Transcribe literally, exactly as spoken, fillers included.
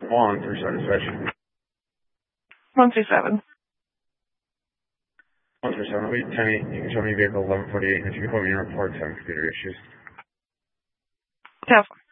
One through satisfaction. One through seven. One through seven. Wait, Tammy, you can show me vehicle eleven forty-eight, and if you can put me in a report on computer issues. Yeah.